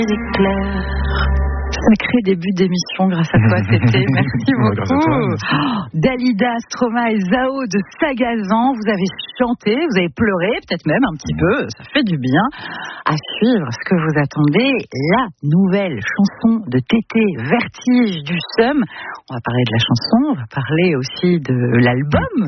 Sacré début d'émission grâce à toi, c'était. Merci beaucoup. Dalida, Stromae et Zao de Sagazan, vous avez chanté, vous avez pleuré, peut-être même un petit peu, ça fait du bien. À suivre ce que vous attendez, la nouvelle chanson de Tété, Vertige du Seum. On va parler de la chanson, on va parler aussi de l'album